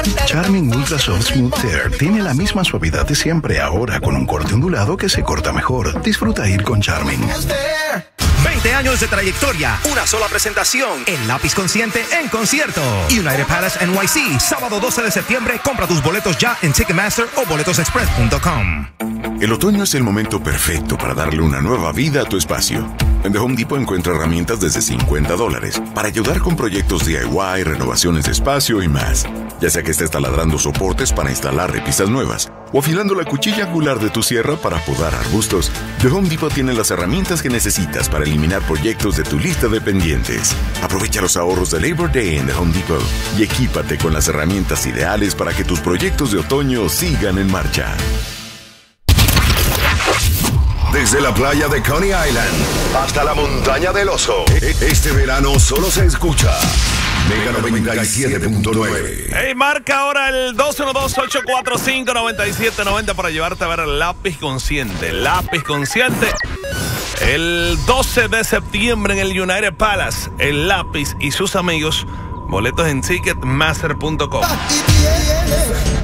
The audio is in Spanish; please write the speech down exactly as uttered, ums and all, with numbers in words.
Charmin Ultra Soft Smooth Tear tiene la misma suavidad de siempre, ahora con un corte ondulado que se corta mejor. Disfruta ir con Charmin. veinte años de trayectoria, una sola presentación. El Lápiz Consciente en concierto. United Palace N Y C, sábado doce de septiembre. Compra tus boletos ya en Ticketmaster o boletos express punto com. El otoño es el momento perfecto para darle una nueva vida a tu espacio. En The Home Depot encuentra herramientas desde cincuenta dólares para ayudar con proyectos D I Y, renovaciones de espacio y más. Ya sea que estés taladrando soportes para instalar repisas nuevas o afilando la cuchilla angular de tu sierra para podar arbustos, The Home Depot tiene las herramientas que necesitas para eliminar proyectos de tu lista de pendientes. Aprovecha los ahorros de Labor Day en The Home Depot y equípate con las herramientas ideales para que tus proyectos de otoño sigan en marcha. Desde la playa de Coney Island hasta la montaña del Oso, este verano solo se escucha Mega noventa y siete punto nueve. Hey, marca ahora el dos uno dos, ocho cuatro cinco, nueve siete nueve cero para llevarte a ver el Lápiz Consciente. Lápiz Consciente. El doce de septiembre en el United Palace, el Lápiz y sus amigos. Boletos en Ticketmaster punto com.